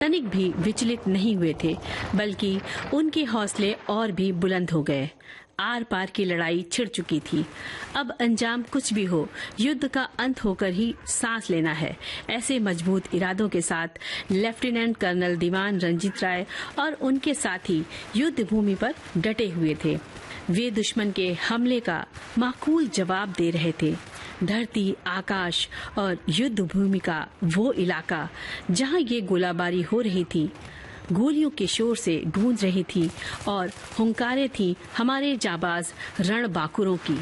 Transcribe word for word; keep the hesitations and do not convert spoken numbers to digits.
तनिक भी विचलित नहीं हुए थे, बल्कि उनके हौसले और भी बुलंद हो गए। आर पार की लड़ाई छिड़ चुकी थी। अब अंजाम कुछ भी हो, युद्ध का अंत होकर ही सांस लेना है। ऐसे मजबूत इरादों के साथ लेफ्टिनेंट कर्नल दीवान रंजीत राय और उनके साथी युद्ध भूमि पर डटे हुए थे। वे दुश्मन के हमले का माकूल जवाब दे रहे थे। धरती, आकाश और युद्ध भूमि का वो इलाका जहां ये गोलाबारी हो रही थी, गोलियों के शोर से गूंज रही थी और हुंकारें थी हमारे जाबाज रणबांकुरों की।